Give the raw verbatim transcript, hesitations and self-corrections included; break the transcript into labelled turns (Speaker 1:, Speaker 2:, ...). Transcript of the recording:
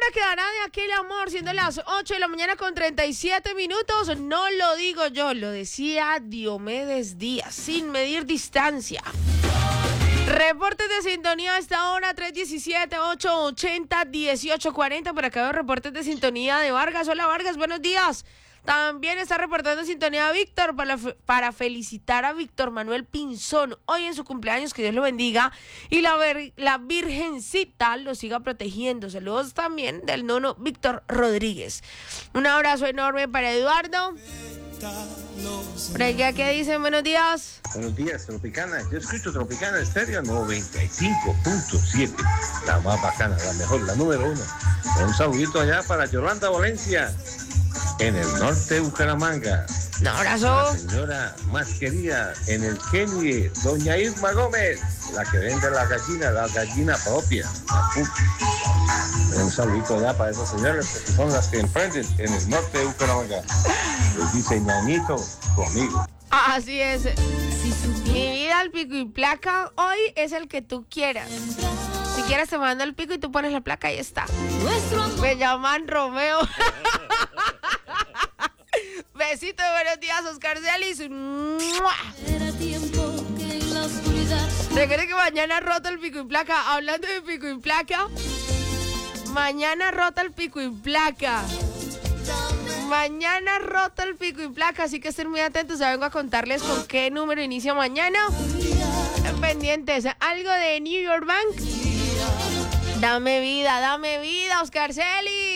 Speaker 1: nombre quedará de aquel amor, siendo las ocho de la mañana con treinta y siete minutos. No lo digo yo, lo decía Diomedes Díaz, sin medir distancia. Reportes de sintonía a esta hora, tres diecisiete, ocho ochenta, dieciocho cuarenta. Por acá veo reportes de sintonía de Vargas. Hola Vargas, buenos días. También está reportando sintonía Víctor para, para felicitar a Víctor Manuel Pinzón hoy en su cumpleaños, que Dios lo bendiga y la, ver, la Virgencita lo siga protegiendo. Saludos también del nono Víctor Rodríguez. Un abrazo enorme para Eduardo. Por aquí, ¿qué dicen? Buenos días.
Speaker 2: Buenos días, Tropicana. Yo escucho Tropicana Estéreo noventa y cinco punto siete. La más bacana, la mejor, la número uno. Un saludito allá para Yolanda Valencia, en el norte de Bucaramanga.
Speaker 1: Un abrazo.
Speaker 2: La señora más querida en el Kenie, doña Irma Gómez, la que vende la gallina, la gallina propia. Un saludito allá para esas señoras, que son las que emprenden en el norte de Bucaramanga. Les dice ñañito conmigo.
Speaker 1: Así es. Mi vida, el pico y placa hoy es el que tú quieras. Si quieres te mando el pico y tú pones la placa y está. Me llaman Romeo. Besito, buenos días, Oscar Celis. Recuerden que mañana rota el pico y placa. Hablando de pico y placa, mañana rota el pico y placa. Mañana rota el pico y placa, así que estén muy atentos. Ya vengo a contarles con qué número inicia mañana. Estén pendientes. Algo de New York Bank. Dame vida, dame vida, Oscar Celis.